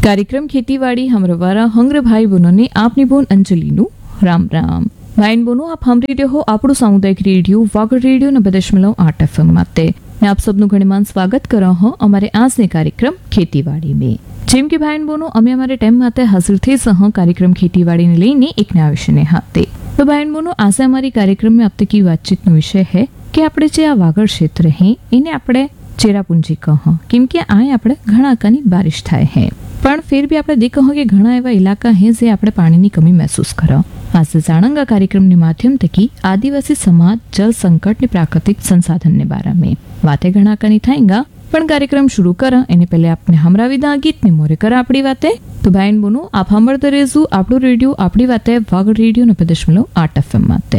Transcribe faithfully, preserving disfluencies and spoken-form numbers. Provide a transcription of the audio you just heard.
कार्यक्रम खेतीवाड़ी हमरवारा हंग्र भाई बहनों ने आपनी बोन अंजलि नु राम राम। भाई बहनों आप हम रेडियो हो આપણું સામુદાયિક રેડિયો વાગડ રેડિયો નब्बे दशमलव आठ एफएम माते मैं आप सबનું ઘણીમાન સ્વાગત કરો હો અમારે આજને કાર્યક્રમ ખેતીવાડી में। જેમ કે ભાઈ બહેનો અમે અમારે ટાઈમ માટે હાજર થઈ સહ कार्यक्रम ખેતીવાડી ने लेने एक नया विषय ने हाथे। तो भाई बहनों आज हमारी कार्यक्रम में अब तक की बातचीत नो विषय है कि આપણે જે આ વાગડ ક્ષેત્ર है એને આપણે ચેરાપુંજી કહ કેમ કે આ આપણે ઘણા આકાની બારિશ થાય है પણ फिर भी આપણે દેખો કે ઘણા એવા ઇલાકા હે જે આપણે પાણીની કમી મહેસૂસ કરો। आज जाणंगा कार्यक्रम ने माध्यम थकी आदिवासी समाज जल संकट ने प्राकृतिक संसाधन ने बारे में बातें घना कनी थाएगा। पण कार्यक्रम शुरू करा एने पहले आपने हमरा विदा गीत ने मोरे करा आपड़ी बातें। तो भाई बहनों आप हमरते रेजू आपड़ो रेडियो आपड़ी बातें वागड़ रेडियो नब्बे दशमलव आठ एफएम माते।